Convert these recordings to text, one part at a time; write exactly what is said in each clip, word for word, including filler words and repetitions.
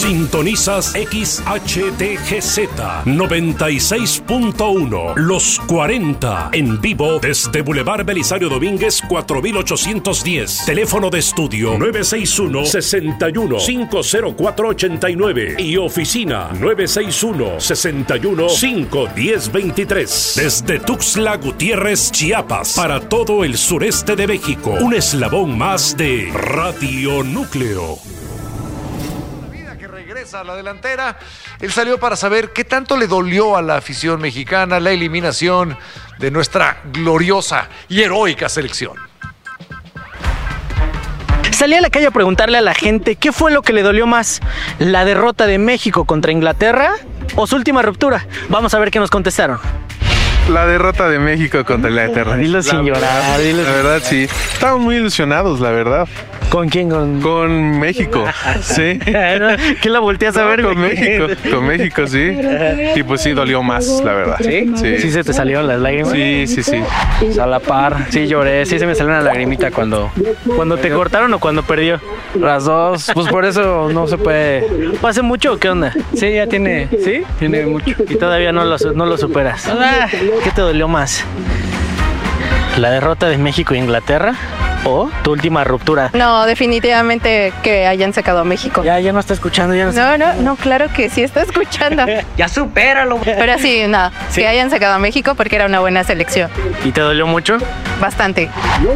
Sintonizas X H T G Z noventa y seis punto uno. Los cuarenta en vivo desde Boulevard Belisario Domínguez cuatro mil ochocientos diez. Teléfono de estudio nueve seis uno, seis uno, cinco cero cuatro, ocho nueve y oficina nueve seis uno, seis uno, cinco uno cero, dos tres. Desde Tuxtla Gutiérrez, Chiapas, para todo el sureste de México. Un eslabón más de Radio Núcleo. A la delantera, él salió para saber qué tanto le dolió a la afición mexicana la eliminación de nuestra gloriosa y heroica selección. Salí a la calle a preguntarle a la gente qué fue lo que le dolió más, la derrota de México contra Inglaterra o su última ruptura. Vamos a ver qué nos contestaron. La derrota de México contra Inglaterra. Dilo sin llorar. La verdad, sí. Estamos muy ilusionados, la verdad. ¿Con quién? Con, con México, sí. ¿Qué la volteas a ver? Con México, con México, sí. Y pues sí, dolió más, la verdad. ¿Sí? Sí, ¿Sí se te salieron las lágrimas? Sí, sí, sí. A la par, sí lloré, sí se me salió una lagrimita cuando, cuando te cortaron o cuando perdió. Las dos, pues por eso no se puede. ¿Hace mucho o qué onda? Sí, ya tiene, ¿sí? Tiene mucho. Y todavía no lo, no lo superas. Ah, ¿qué te dolió más? ¿La derrota de México e Inglaterra? ¿O tu última ruptura? No, definitivamente que hayan sacado a México. Ya, ya no está escuchando. Ya no, no, no, no, claro que sí está escuchando. Ya supéralo. Pero sí, no, ¿sí? Que hayan sacado a México porque era una buena selección. ¿Y te dolió mucho? Bastante.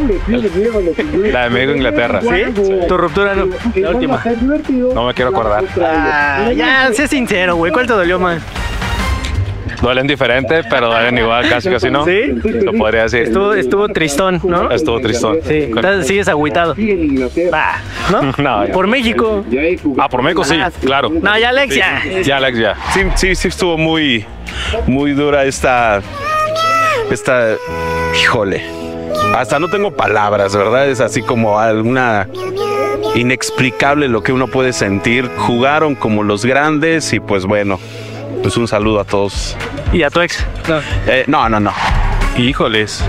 La de México-Inglaterra. ¿Sí? ¿Sí? ¿Tu ruptura no? La última. No me quiero acordar. Ah, ya, sé sincero, güey. ¿Cuál te dolió más? Duelen diferente, pero duelen igual, casi casi no. ¿Sí? Lo podría decir. Estuvo, estuvo tristón, ¿no? Estuvo tristón. Sí. Entonces sigues agüitado. Bah, ¿no? No, ya. Por México. Ah, por México sí, claro. No, ya Alex, sí. ya. Ya Alex, ya. Sí, sí, sí estuvo muy, muy dura esta, esta, híjole. Hasta no tengo palabras, ¿verdad? Es así como alguna inexplicable lo que uno puede sentir. Jugaron como los grandes y pues bueno. Pues un saludo a todos. ¿Y a tu ex? No, eh, no, no, no. Híjoles.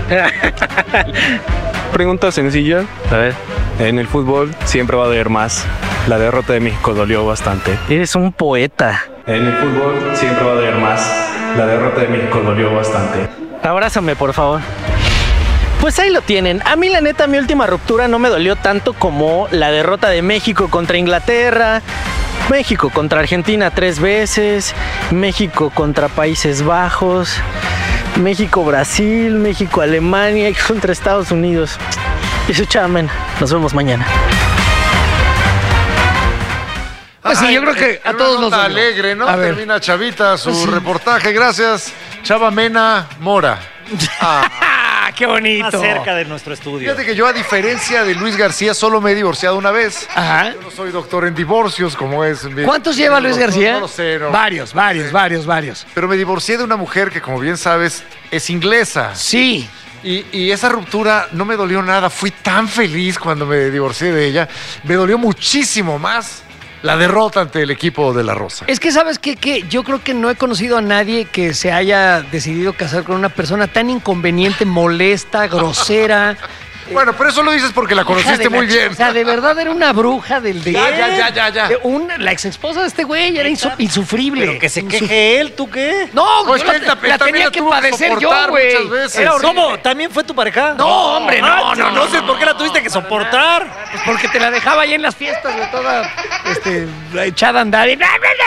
Pregunta sencilla. A ver. En el fútbol siempre va a doler más. La derrota de México dolió bastante. Eres un poeta. En el fútbol siempre va a doler más. La derrota de México dolió bastante. Abrázame, por favor. Pues ahí lo tienen. A mí la neta, mi última ruptura no me dolió tanto como la derrota de México contra Inglaterra, México contra Argentina tres veces, México contra Países Bajos, México-Brasil, México-Alemania y contra Estados Unidos. Y su chamen. Nos vemos mañana. Pues sí, yo creo que a todos nos alegre, ¿no? Termina Chavita su sí. reportaje. Gracias, Chava Mena Mora. Ah, qué bonito. Más cerca de nuestro estudio. Fíjate que yo, a diferencia de Luis García, solo me he divorciado una vez. Ajá. Yo no soy doctor en divorcios, como es. ¿Cuántos lleva Luis García? No lo sé, no. Varios, varios, varios, varios. Pero me divorcié de una mujer que, como bien sabes, es inglesa. Sí. Y, y esa ruptura no me dolió nada. Fui tan feliz cuando me divorcié de ella. Me dolió muchísimo más la derrota ante el equipo de La Rosa. Es que, ¿sabes qué? Que yo creo que no he conocido a nadie que se haya decidido casar con una persona tan inconveniente, molesta, grosera. Bueno, pero eso lo dices porque la conociste muy la, bien. O sea, de verdad era una bruja del de... Ya, ya, ya, ya, ya. Un, la ex esposa de este güey era insu, insufrible. Pero que se queje él, ¿tú qué? No, pues yo que la, él, la tenía que padecer yo, güey. ¿Cómo? ¿También fue tu pareja? No, hombre, no, ah, no, no. Entonces, ¿por qué la tuviste que soportar? Pues porque te la dejaba ahí en las fiestas de toda este, echada a andar y...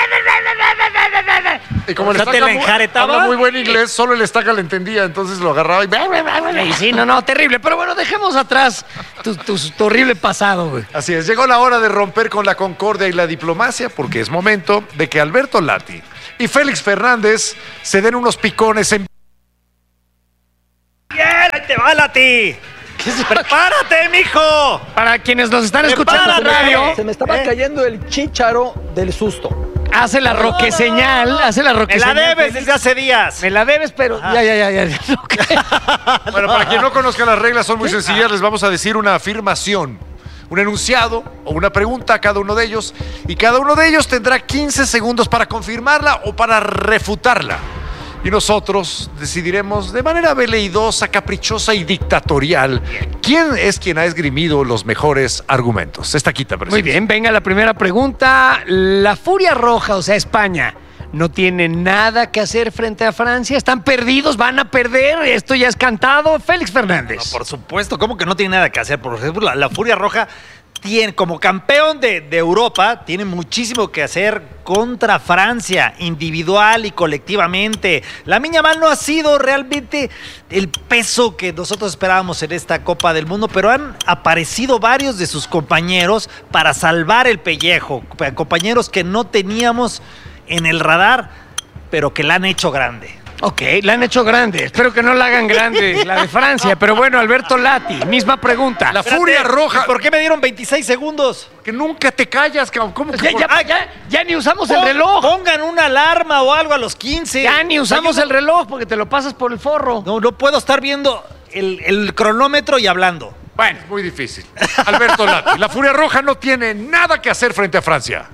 Y como o el sea, te la enjaretaba. Habla muy buen inglés, solo el estaca le entendía, entonces lo agarraba y... y sí, no, no, terrible. Pero bueno, dejemos atrás tu, tu, tu horrible pasado, güey. Así es, llegó la hora de romper con la concordia y la diplomacia, porque es momento de que Alberto Lati y Félix Fernández se den unos picones en... ¡Bien! ¡Ahí te va, Lati! ¡Prepárate, mijo! Para quienes nos están escuchando en radio... Se me estaba ¿Eh? cayendo el chícharo del susto. Hace la roque señal, hace la roque señal. Me la debes desde hace días. Me la debes, pero ah. ya, ya, ya, ya. Bueno, para quien no conozca las reglas, son muy sencillas. Les vamos a decir una afirmación, un enunciado o una pregunta a cada uno de ellos. Y cada uno de ellos tendrá quince segundos para confirmarla o para refutarla. Y nosotros decidiremos de manera veleidosa, caprichosa y dictatorial quién es quien ha esgrimido los mejores argumentos. Esta quita, Muy bien, venga la primera pregunta. La Furia Roja, o sea, España, no tiene nada que hacer frente a Francia. Están perdidos, van a perder. Esto ya es cantado. Félix Fernández. No, por supuesto, ¿cómo que no tiene nada que hacer? Por ejemplo, la, la Furia Roja tiene, como campeón de, de Europa, tiene muchísimo que hacer contra Francia, individual y colectivamente. Lamine Yamal no ha sido realmente el peso que nosotros esperábamos en esta Copa del Mundo, pero han aparecido varios de sus compañeros para salvar el pellejo, compañeros que no teníamos en el radar, pero que la han hecho grande. Ok, la han hecho grande. Espero que no la hagan grande, la de Francia. Pero bueno, Alberto Lati, misma pregunta. La Espérate, Furia Roja. ¿Por qué me dieron veintiséis segundos? Que nunca te callas, cabrón. ¿Cómo que Ya, por- ya, ya, ya ni usamos el Pon- reloj. Pongan una alarma o algo a los quince. Ya ni usamos el reloj porque te lo pasas por el forro. No, no puedo estar viendo el, el cronómetro y hablando. Bueno, es muy difícil. Alberto Lati, la Furia Roja no tiene nada que hacer frente a Francia.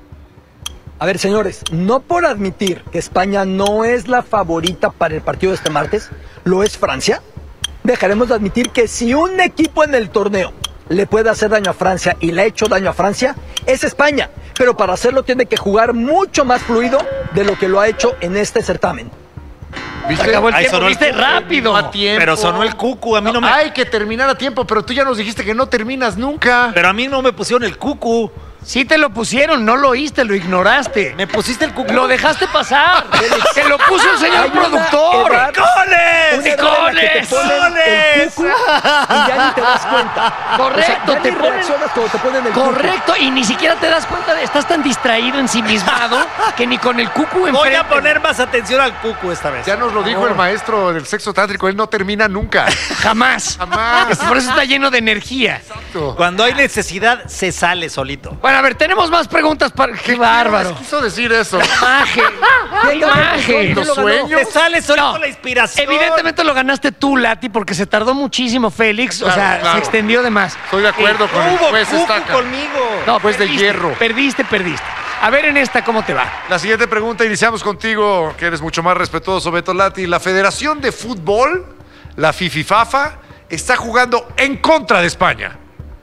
A ver, señores, no por admitir que España no es la favorita para el partido de este martes, lo es Francia, dejaremos de admitir que si un equipo en el torneo le puede hacer daño a Francia y le ha hecho daño a Francia, es España. Pero para hacerlo tiene que jugar mucho más fluido de lo que lo ha hecho en este certamen. ¿Viste? Acabó el Ahí tiempo, sonó el viste, cucu. rápido. A tiempo. Pero sonó el cucu, a mí no, me... Hay que terminar a tiempo, pero tú ya nos dijiste que no terminas nunca. Pero a mí no me pusieron el cucu. Sí te lo pusieron, no lo oíste, lo ignoraste. Me pusiste el cucu. Lo dejaste pasar. Se lo puso el señor Hay una productor. edad- ¡Coles! Una edad en la que te ponen el cucu y ya ni te das cuenta. Correcto, O sea, ya te ni ponen- reaccionas cuando te ponen el cucu. Correcto, y ni siquiera te das cuenta de estás tan distraído, ensimismado, que ni con el cucu enfrente. Voy a poner más atención al cucu esta vez. Ya nos lo dijo el maestro del sexo tántrico, él no termina nunca. Jamás. Jamás. Por eso está lleno de energía. Cuando hay necesidad, se sale solito. Bueno, a ver, tenemos más preguntas para... ¡Qué bárbaro! Quiso decir eso. ¡Imagen! ¡Qué imagen! Los sueños. Te sale solito No, la inspiración. Evidentemente lo ganaste tú, Lati, porque se tardó muchísimo Félix. o Claro, sea, claro. se extendió de más. Estoy de acuerdo con el Hubo juez cucu Estaca. conmigo. No, Juez de perdiste, hierro. Perdiste, perdiste. A ver en esta, ¿cómo te va? La siguiente pregunta, iniciamos contigo, que eres mucho más respetuoso, Beto Lati. La Federación de Fútbol, la FIFIFAFA, está jugando en contra de España.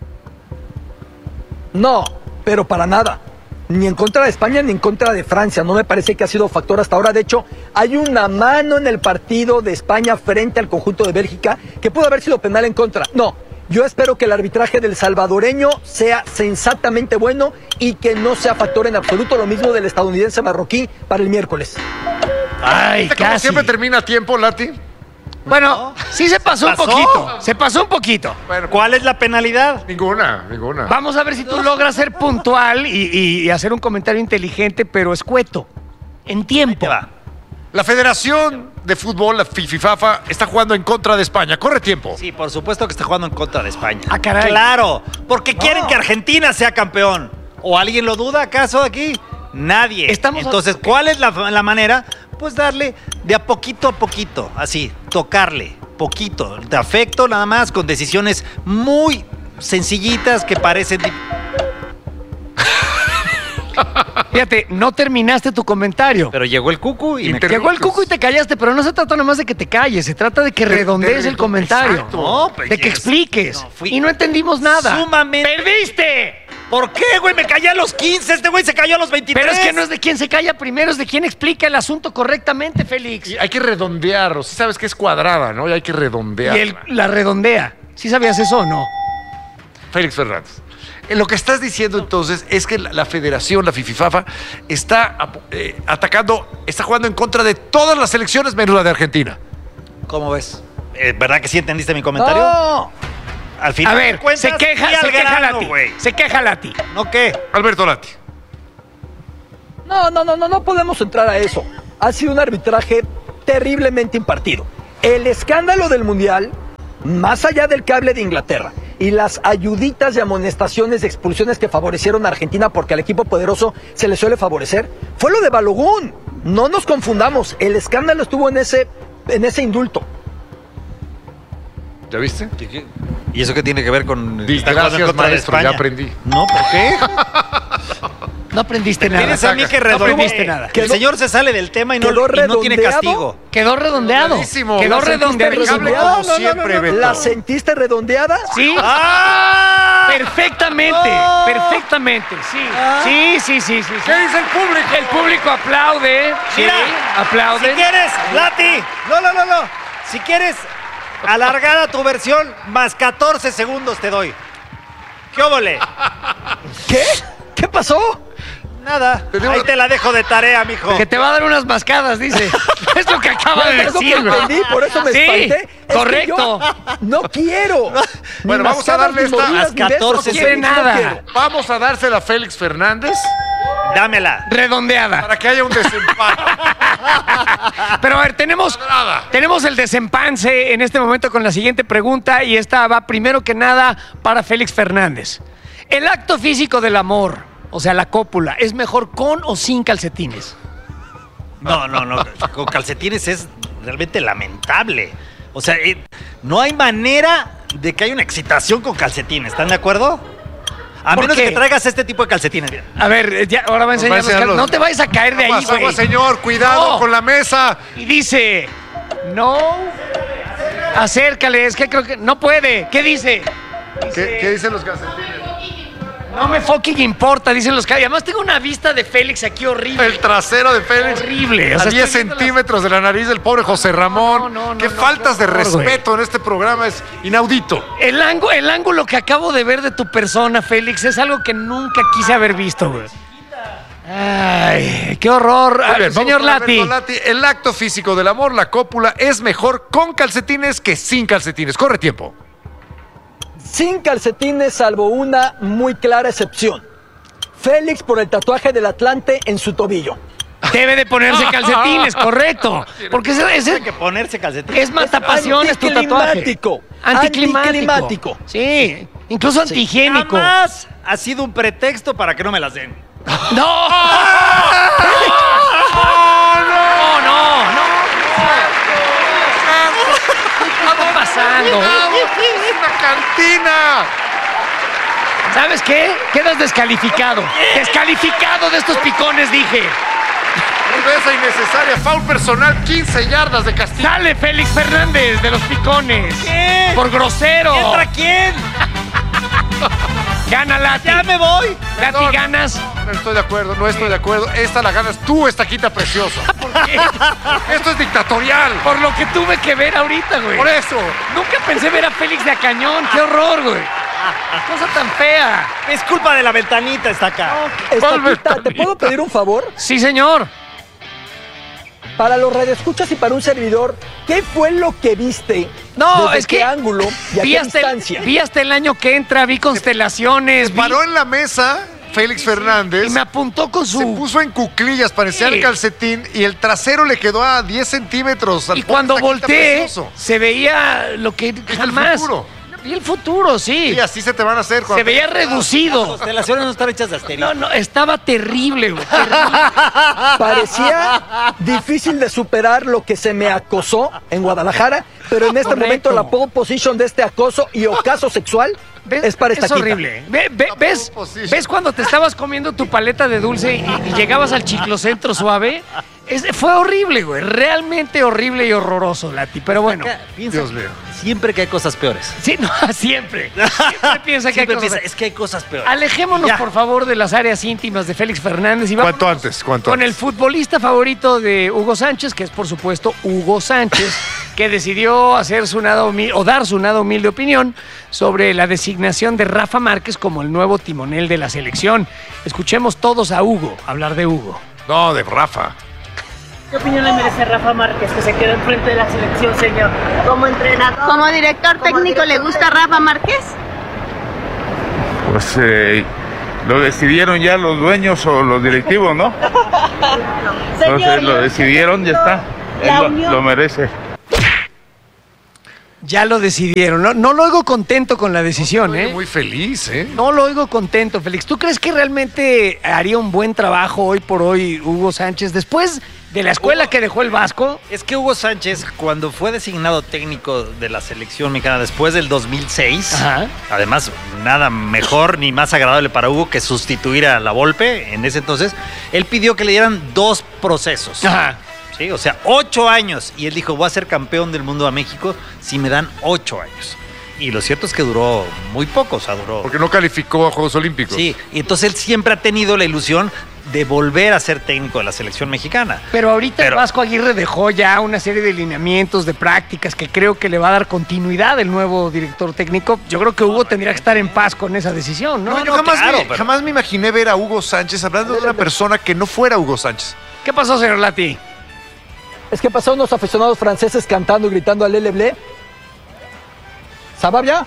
No, pero para nada. Ni en contra de España ni en contra de Francia. No me parece que ha sido factor hasta ahora. De hecho, hay una mano en el partido de España frente al conjunto de Bélgica que pudo haber sido penal en contra. No, yo espero que el arbitraje del salvadoreño sea sensatamente bueno y que no sea factor en absoluto. Lo mismo del estadounidense marroquí para el miércoles. Ay, Como casi. siempre termina a tiempo, Lati. Bueno, sí se pasó, ¿Pasó? un poquito. Se pasó un poquito. Bueno, ¿Cuál es la penalidad? ninguna, ninguna. Vamos a ver si tú logras ser puntual y, y- y hacer un comentario inteligente, pero escueto. En tiempo. Te va. La Federación de Fútbol, la FIFIFAFA, está jugando en contra de España. Corre tiempo. Sí, por supuesto que está jugando en contra de España. Ah, caray. Claro, porque quieren que Argentina sea campeón. ¿O alguien lo duda acaso aquí? Nadie. Estamos- Entonces, ¿cuál es la, la manera? Pues darle de a poquito a poquito, así, tocarle, poquito, de afecto nada más, con decisiones muy sencillitas que parecen... di- Fíjate, no terminaste tu comentario. Pero llegó el cucu y me... Inter- Llegó el cucu y te callaste, pero no se trata nomás de que te calles, se trata de que De- redondees de- el comentario. exacto. No, pues, de que es- expliques. no, fui- y no entendimos nada. Sumamente... ¡Perdiste! ¿Por qué, güey? Me callé a los quince, este güey se cayó a los veintitrés. Pero es que no es de quien se calla primero, es de quien explica el asunto correctamente, Félix. Y hay que redondearlo. Sí sabes que es cuadrada, ¿no? Y hay que Y redondearla. él la redondea. ¿Sí sabías eso o no? Félix Fernández. Eh, Lo que estás diciendo entonces es que la, la federación, la FIFIFAFA, está ap- eh, atacando, está jugando en contra de todas las selecciones menos la de Argentina. ¿Cómo ves? Eh, ¿Verdad que sí entendiste mi comentario? ¡No! Al final A de ver, cuentas, se queja, fui al se queja grano, Lati. güey. Se queja Lati. ¿No qué? Alberto Lati. No, no, no, no, no podemos entrar a eso. Ha sido un arbitraje terriblemente impartido. El escándalo del Mundial, más allá del cable de Inglaterra y las ayuditas de amonestaciones de expulsiones que favorecieron a Argentina porque al equipo poderoso se le suele favorecer, fue lo de Balogun. No nos confundamos, el escándalo estuvo en ese, en ese indulto. ¿Ya viste? ¿Y eso qué tiene que ver con Di, estar gracias, jugando en contra de maestro, ya España? aprendí. No, ¿por qué? No aprendiste nada. Tienes a mí que No redondear. aprendiste nada. Que el señor se sale del tema y no, quedó y no tiene redondeado. castigo. Quedó redondeado. Buenísimo. Quedó La sentiste redondeadísimo. impecable ¿Redondeada? como siempre, Beto. ¿La sentiste redondeada? Sí. ¡Ah! Perfectamente, ¡Ah! perfectamente, sí. ¡Ah! Sí, sí, sí, sí. ¿Qué dice el público? El público aplaude. Mira, sí, aplaude. Si quieres, Lati. No, no, no, no. Si quieres alargada tu versión, más catorce segundos te doy. ¿Qué óvole? ¿Qué? ¿Qué pasó? Nada. Ahí te la dejo de tarea, mijo. Que te va a dar unas mascadas, dice. Es lo que acaba de Es lo que decir, güey. entendí, por eso me Sí, espanté. Es correcto. que yo no quiero. Bueno, Ni vamos a mascadas, darle ni esta- mordidas, las ni besos, catorce no quiere quiero, no nada. quiero. Vamos a dársela a Félix Fernández Dámela. Redondeada. para que haya un desempate. Pero a ver, tenemos, Cuadrada. tenemos el desempance en este momento con la siguiente pregunta y esta va primero que nada para Félix Fernández. El acto físico del amor, o sea, la cópula, ¿es mejor con o sin calcetines? No, no, no. Con calcetines es realmente lamentable. O sea, eh, no hay manera de que haya una excitación con calcetines. ¿Están de acuerdo? A ¿Por menos qué? que traigas este tipo de calcetines. Mira. A ver, ya, ahora va a enseñar va a los enseñar cal- los- No te vayas a caer de ahí, Aguas, güey. aguas, señor, cuidado No. con la mesa. Y dice, no, acércale, es que creo que no puede. ¿Qué dice? ¿Qué, qué dicen los calcetines? No me fucking importa, dicen los que además tengo una vista de Félix aquí horrible. El trasero de Félix. Horrible. O A sea, diez estoy viendo centímetros de la nariz del pobre José Ramón. No, no, no, Qué no, faltas qué de horror, güey. respeto en este programa es inaudito. El, ángulo, el ángulo que acabo de ver de tu persona, Félix, es algo que nunca quise haber visto, güey. Ay, qué horror. Muy Ah, bien, señor vamos con Lati. Alberto Lati. El acto físico del amor, la cópula, es mejor con calcetines que sin calcetines. Corre tiempo. Sin calcetines, salvo una muy clara excepción. Félix por el tatuaje del Atlante en su tobillo. Debe de ponerse calcetines, correcto. Porque ese, ese Tiene que ponerse calcetines. es matapasiones tu tatuaje. Anticlimático. Anticlimático. Anticlimático. Sí, incluso antihigiénico. Jamás ha sido un pretexto para que no me las den. ¡No! ¡No, no, no! no. ¿Qué está pasando? ¡Una cantina! ¿Sabes qué? Quedas descalificado. Descalificado de estos picones, dije. Rudeza innecesaria, foul personal, quince yardas de castigo. Sale Félix Fernández de los picones. ¿Qué? Por grosero. ¿Contra quién? Gana Lati. ¡Ya me voy! Lati, Perdón. ganas. No estoy de acuerdo, no estoy de acuerdo. Esta la ganas tú, estaquita preciosa. ¿Por qué? Esto es dictatorial. Por lo que tuve que ver ahorita, güey. Por eso. Nunca pensé ver a Félix de a cañón. ¡Qué horror, güey! Cosa tan fea. Es culpa de la ventanita, está acá. Estaquita, ¿te puedo pedir un favor? Sí, señor. Para los radioescuchas y para un servidor, ¿qué fue lo que viste? No, ¿Desde es qué que ángulo y a vi qué hasta, el, distancia? vi hasta el año que entra, vi constelaciones, vi- Paró en la mesa Félix Fernández. y me apuntó con Se su... puso en cuclillas para enseñar Sí. el calcetín y el trasero le quedó a diez centímetros. al Y pobre cuando estaquita volteé, precioso. se veía lo que el jamás... futuro. Vi el futuro, sí. Y así se te van a hacer. Se cuando- veía Las reducido. constelaciones no están hechas de asterisco. No, no, estaba terrible, güey. terrible. Parecía difícil de superar lo que se me acosó en Guadalajara, pero en este Correcto. momento la pole position de este acoso y ocaso sexual ¿Ves? es para Es esta horrible. Ve- ve- La ¿Ves, pole position. ¿Ves cuando te estabas comiendo tu paleta de dulce y, y llegabas al chiclocentro suave? Es- fue horrible, güey. Realmente horrible y horroroso, Lati. Pero bueno. Piensa Dios mío. siempre que hay cosas peores. Sí, no, siempre. Siempre piensa que hay Siempre cosas- piensa, es que hay cosas peores. Alejémonos, Ya. por favor, de las áreas íntimas de Félix Fernández y vamos Cuanto antes, cuanto con antes. el futbolista favorito de Hugo Sánchez, que es por supuesto Hugo Sánchez, que decidió hacer su nada humilde, o dar su nada humilde opinión sobre la designación de Rafa Márquez como el nuevo timonel de la selección. Escuchemos todos a Hugo hablar de Hugo. No, de Rafa. ¿Qué opinión le merece Rafa Márquez que se quedó enfrente de la selección, señor? Como entrenador. ¿Como director técnico le gusta Rafa Márquez? Pues eh, lo decidieron ya los dueños o los directivos, ¿no? Entonces lo decidieron, ya está. Él lo, lo merece. Ya lo decidieron. No, no lo oigo contento con la decisión, Oye, ¿eh? muy feliz, ¿eh? No lo oigo contento, Félix. ¿Tú crees que realmente haría un buen trabajo hoy por hoy Hugo Sánchez? Después de la escuela que dejó el Vasco. Es que Hugo Sánchez, cuando fue designado técnico de la selección mexicana después del dos mil seis, Ajá. además, nada mejor ni más agradable para Hugo que sustituir a La Volpe en ese entonces, él pidió que le dieran dos procesos. Ajá. ¿Sí? O sea, ocho años. Y él dijo, voy a ser campeón del mundo a México si me dan ocho años. Y lo cierto es que duró muy poco, o sea, duró... Porque no calificó a Juegos Olímpicos. Sí, y entonces él siempre ha tenido la ilusión de volver a ser técnico de la selección mexicana. Pero ahorita Pero, el Vasco Aguirre dejó ya una serie de lineamientos, de prácticas que creo que le va a dar continuidad el nuevo director técnico. Yo creo que Hugo tendría que estar en paz con esa decisión, ¿no? No, yo no, jamás, claro, me, pero... jamás me imaginé ver a Hugo Sánchez hablando de una persona que no fuera Hugo Sánchez. ¿Qué pasó, señor Lati? Es que pasaron unos aficionados franceses cantando y gritando al Lele Blé. ¿Sababia?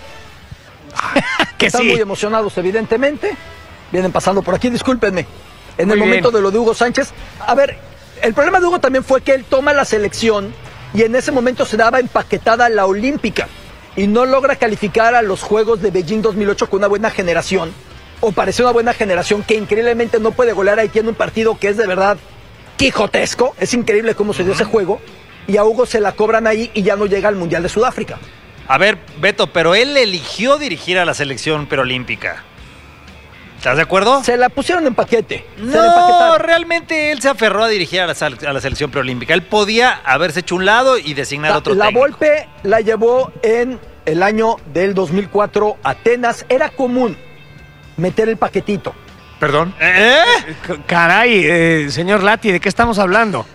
que Están sí. muy emocionados, evidentemente. Vienen pasando por aquí, discúlpenme. En Muy el momento bien. de lo de Hugo Sánchez. A ver, el problema de Hugo también fue que él toma la selección y en ese momento se daba empaquetada la olímpica y no logra calificar a los Juegos de Beijing dos mil ocho con una buena generación, o parecía una buena generación que increíblemente no puede golear a Haití en un partido que es de verdad quijotesco. Es increíble cómo se dio ese juego, y a Hugo se la cobran ahí y ya no llega al Mundial de Sudáfrica. A ver, Beto, pero él eligió dirigir a la selección preolímpica. ¿Estás de acuerdo? Se la pusieron en paquete. Se la No, empaquetaron. realmente él se aferró a dirigir a la, sal- a la selección preolímpica. Él podía haberse hecho un lado y designar La, otro la técnico. Volpe la llevó en el año del dos mil cuatro a Atenas. Era común meter el paquetito. ¿Perdón? ¿Eh? Caray, eh, señor Lati, ¿de qué estamos hablando?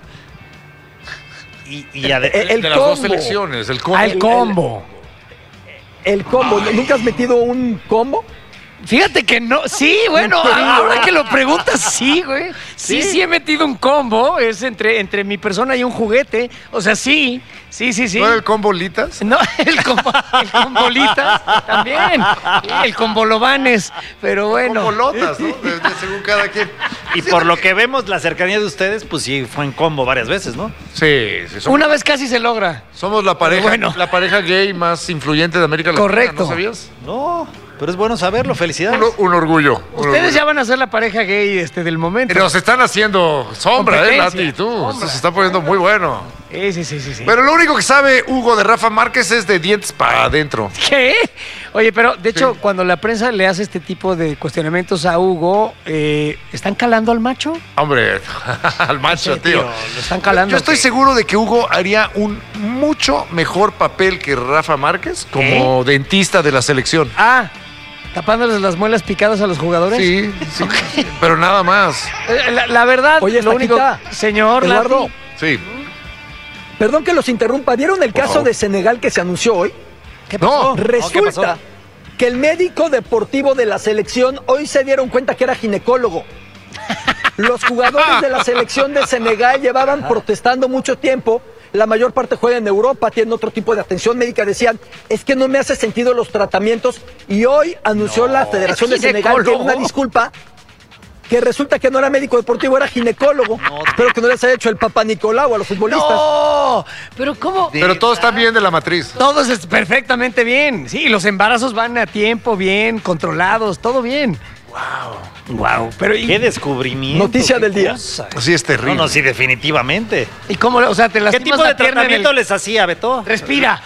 Y, y ade- El, el de las combo. dos selecciones, el combo. Ah, el combo. El combo. ¿Nunca has metido un combo? Fíjate que no, sí, bueno, ahora que lo preguntas, sí, güey. Sí, sí, sí he metido un combo, es entre, entre mi persona y un juguete. O sea, sí, sí, sí, sí. ¿No era el combo Litas? No, el combo, el combolitas también. Sí, el combolobanes, pero bueno. Combolotas, ¿no? De- de- según cada quien. Y por lo que vemos, la cercanía de ustedes, pues sí, fue en combo varias veces, ¿no? Sí, sí. Somos, Una vez casi se logra. somos la pareja, bueno. la pareja gay más influyente de América Latina. Correcto. ¿No sabías? No, pero es bueno saberlo, felicidades. Un, un orgullo. un Ustedes orgullo. ya van a ser la pareja gay este, del momento. Nos están haciendo sombra, ¿eh, Competencia. Lati? Tú, Sombra. esto se está poniendo muy bueno. Sí, sí, sí, sí, sí. Pero lo único que sabe Hugo de Rafa Márquez es de dientes para adentro. ¿Qué? Oye, pero de hecho, Sí. cuando la prensa le hace este tipo de cuestionamientos a Hugo, eh, ¿están calando al macho? Hombre, al macho, Sí, tío. Lo están calando. Yo estoy ¿qué? seguro de que Hugo haría un mucho mejor papel que Rafa Márquez como dentista de la selección. Ah, tapándoles las muelas picadas a los jugadores. Sí, sí, sí, pero nada más. Eh, La, la verdad, Oye, lo único, Taquita, señor Eduardo, Lati, Sí. perdón que los interrumpa. ¿Vieron el Por caso favor. de Senegal que se anunció hoy? ¿qué No. pasó? Resulta ¿qué pasó? que el médico deportivo de la selección hoy se dieron cuenta que era ginecólogo. Los jugadores de la selección de Senegal llevaban protestando mucho tiempo. La mayor parte juega en Europa, tienen otro tipo de atención médica. Decían, es que no me hace sentido los tratamientos. Y hoy anunció la Federación de ¿es Senegal que ginecólogo? una disculpa, que resulta que no era médico deportivo, era ginecólogo. Espero que no les haya hecho el Papa Nicolau a los futbolistas. No, pero ¿cómo? Pero todo está bien de la matriz. Todo es perfectamente bien. Sí, los embarazos van a tiempo, bien, controlados, todo bien. Wow. Wow. Pero ¿y, ¿Qué descubrimiento? Noticia qué del día. cosa. Así es terrible. No, no, sí, definitivamente. ¿y cómo? O sea, te ¿Qué lastimas tipo de la pierna en tratamiento el- les hacía, Beto? Respira.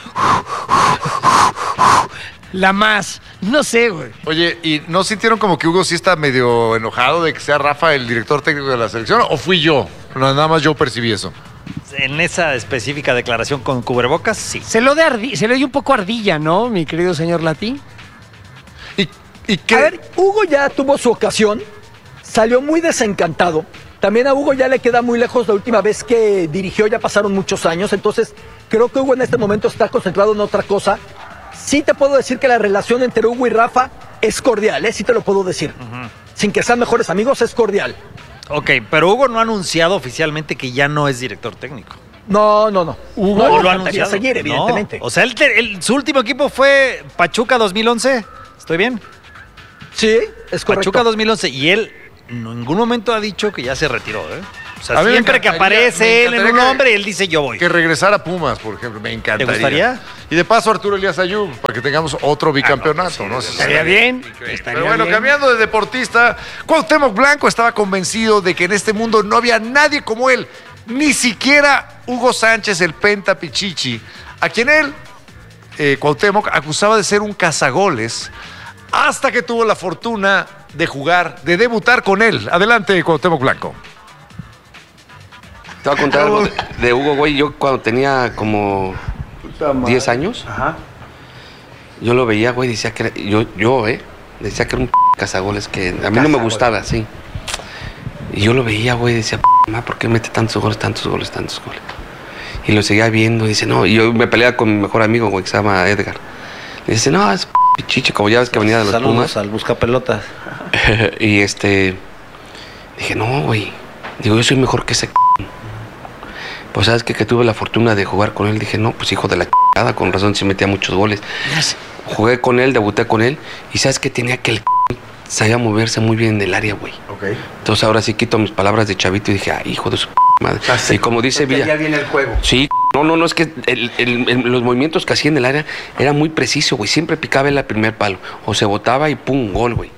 La más. No sé, güey. Oye, ¿y no sintieron como que Hugo sí está medio enojado de que sea Rafa el director técnico de la selección? ¿O fui yo? No, nada más yo percibí eso. En esa específica declaración con cubrebocas, sí. Se lo de ardi- se le dio un poco ardilla, ¿no, mi querido señor Lati? ¿Y, y qué? A ver, Hugo ya tuvo su ocasión, salió muy desencantado. También a Hugo ya le queda muy lejos la última vez que dirigió, ya pasaron muchos años, entonces creo que Hugo en este momento está concentrado en otra cosa. Sí te puedo decir que la relación entre Hugo y Rafa es cordial, ¿eh? Sí te lo puedo decir. Sin que sean mejores amigos, es cordial. Ok, pero Hugo no ha anunciado oficialmente que ya no es director técnico. No, no, no. Hugo no, lo ha le anunciado. seguir, evidentemente. No. O sea, él te- él- su último equipo fue Pachuca dos mil once. ¿Estoy bien? Sí, es correcto. Pachuca dos mil once. Y él en ningún momento ha dicho que ya se retiró, ¿eh? O sea, A mí me siempre que encantaría- me aparece él en un encantaría que- nombre, él dice yo voy. Que regresara a Pumas, por ejemplo, me encantaría. ¿Te gustaría? Y de paso Arturo Elías Ayub, para que tengamos otro bicampeonato, ¿no? Eso Estaría sería bien. increíble. Estaría Pero bueno, bien. cambiando de deportista, Cuauhtémoc Blanco estaba convencido de que en este mundo no había nadie como él. Ni siquiera Hugo Sánchez, el Penta Pichichi, a quien él, eh, Cuauhtémoc, acusaba de ser un cazagoles, hasta que tuvo la fortuna de jugar, de debutar con él. Adelante, Cuauhtémoc Blanco. Te voy a contar algo de, de Hugo, güey. Yo cuando tenía como diez años, Ajá. yo lo veía, güey, decía que era, yo, yo, eh, decía que era un p cazagoles, que a mí no me gustaba, sí. Y yo lo veía, güey, decía, p ¿por qué mete tantos goles, tantos goles, tantos goles? Y lo seguía viendo y dice, no, y yo me peleaba con mi mejor amigo, güey, que se llama Edgar. Le dice, no, es pichiche, como ya ves que venía de los Saludos Pumas. al buscapelotas. Y este, dije, no, güey, digo, yo soy mejor que ese c. Pues sabes que, que tuve la fortuna de jugar con él, dije, no, pues hijo de la c***ada, con razón se metía muchos goles. Yes. Jugué con él, debuté con él, y sabes que tenía que el c... sabía moverse muy bien en el área, güey. Okay. Entonces ahora sí quito mis palabras de chavito y dije, ay, hijo de su p madre. O sea, y como dice Villa. Ya viene el juego. Sí, no, no, no, es que el, el, el, los movimientos que hacía en el área era muy preciso, güey. Siempre picaba en el primer palo. O se botaba y pum, gol, güey.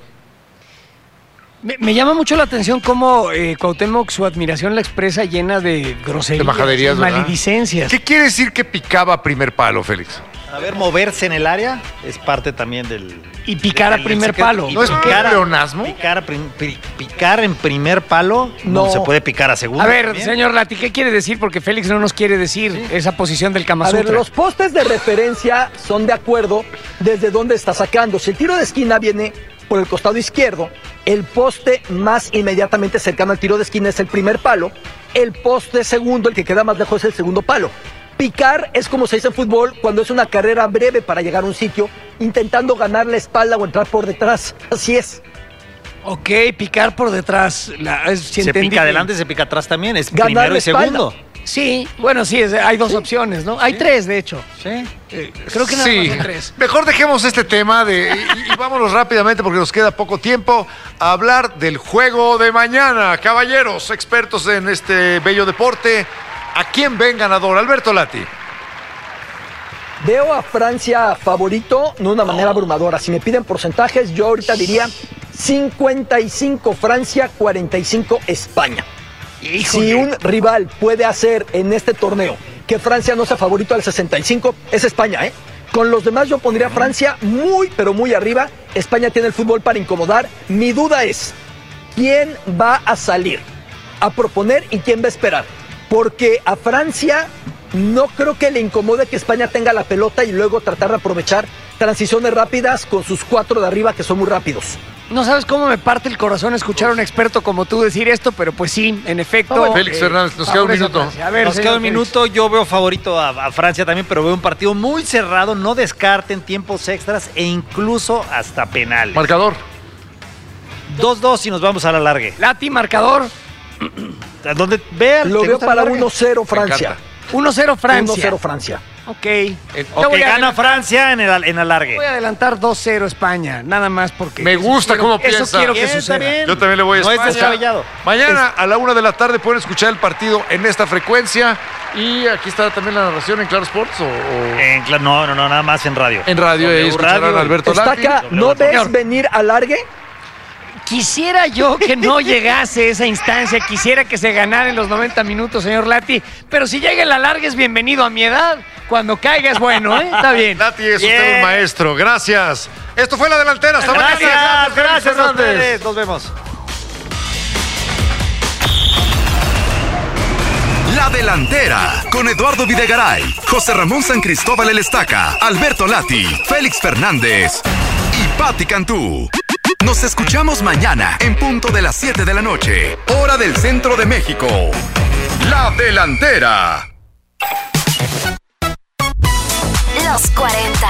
Me, me llama mucho la atención cómo eh, Cuauhtémoc su admiración la expresa llena de groserías, de majaderías, maledicencias. ¿Qué quiere decir que picaba a primer palo, Félix? A ver, moverse en el área es parte también del... Y picar a primer palo. ¿No es pleonasmo? Picar, picar en primer palo no. no se puede picar a segundo. A ver, también. Señor Lati, ¿qué quiere decir? Porque Félix no nos quiere decir sí. esa posición del Kama Sutra. A ver, los postes de referencia son de acuerdo desde dónde está sacando. Si el tiro de esquina viene por el costado izquierdo, el poste más inmediatamente cercano al tiro de esquina es el primer palo. El poste segundo, el que queda más lejos, es el segundo palo. Picar es como se dice en fútbol cuando es una carrera breve para llegar a un sitio, intentando ganar la espalda o entrar por detrás. Así es. Ok, picar por detrás. La, es, si se pica adelante, se pica atrás también. Es ganar primero y segundo. Sí, bueno, sí, es, hay dos sí. opciones, ¿no? Hay sí. tres, de hecho. Sí. Eh, creo que nada sí. más hay tres. Mejor dejemos este tema de, y, y vámonos rápidamente porque nos queda poco tiempo a hablar del juego de mañana. Caballeros, expertos en este bello deporte, ¿a quién ven ganador? Alberto Lati. Veo a Francia favorito, no de una manera abrumadora. Si me piden porcentajes, yo ahorita diría cincuenta y cinco Francia, cuarenta y cinco España. Híjole. Si un rival puede hacer en este torneo que Francia no sea favorito al sesenta y cinco, es España, ¿eh? Con los demás yo pondría a Francia muy, pero muy arriba. España tiene el fútbol para incomodar. Mi duda es, ¿quién va a salir a proponer y quién va a esperar? Porque a Francia no creo que le incomode que España tenga la pelota y luego tratar de aprovechar transiciones rápidas con sus cuatro de arriba que son muy rápidos. No sabes cómo me parte el corazón escuchar a un experto como tú decir esto, pero pues sí, en efecto. Oh, bueno, Félix eh, Fernández, nos queda un minuto. A ver, nos queda un minuto. Yo veo favorito a, a Francia también, pero veo un partido muy cerrado. No descarten tiempos extras e incluso hasta penales. Marcador. dos dos y nos vamos a la largue. Lati, marcador. Donde vean. Lo veo para uno cero Francia. uno cero Francia. uno cero Francia. Ok. Eh, okay gana Francia en el en alargue. Voy a adelantar dos cero España, nada más porque... Me gusta quiero, cómo piensa. Eso quiero que bien, suceda. Yo también le voy a no España. Mañana es... a la una de la tarde pueden escuchar el partido en esta frecuencia. Y aquí está también la narración en Claro Sports. O, o... En, no, no, no, nada más en radio. En radio, ahí escucharán a Alberto Lati. Estaca, ¿no ves Señor. venir alargue? Quisiera yo que no llegase esa instancia, quisiera que se ganara en los noventa minutos, señor Lati, pero si llega el alargue es bienvenido a mi edad, cuando caiga es bueno, ¿eh? Está bien. Lati es yeah. usted un maestro, gracias. Esto fue La Delantera, hasta gracias, mañana. Gracias, gracias a ustedes, nos vemos. La Delantera, con Eduardo Videgaray, José Ramón San Cristóbal El Estaca, Alberto Lati, Félix Fernández y Pati Cantú. Nos escuchamos mañana en punto de las siete de la noche, hora del centro de México. La Delantera. Los cuarenta.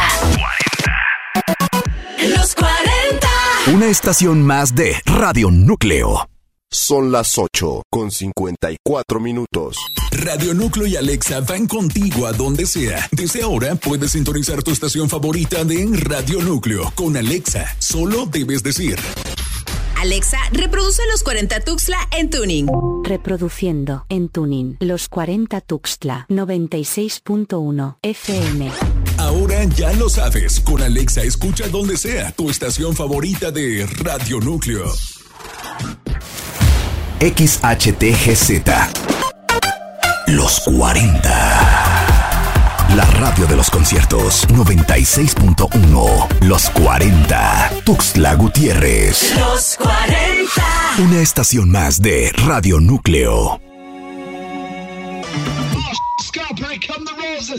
Los cuarenta. Una estación más de Radio Núcleo. Son las ocho con cincuenta y cuatro minutos. Radio Núcleo y Alexa van contigo a donde sea. Desde ahora puedes sintonizar tu estación favorita de Radio Núcleo con Alexa. Solo debes decir: Alexa, reproduce Los cuarenta Tuxtla en Tuning. Reproduciendo en Tuning Los cuarenta Tuxtla noventa y seis punto uno F M. Ahora ya lo sabes. Con Alexa escucha donde sea tu estación favorita de Radio Núcleo. X H T G Z Los cuarenta. La radio de los conciertos noventa y seis punto uno. Los cuarenta. Tuxtla Gutiérrez. Los cuarenta. Una estación más de Radio Núcleo.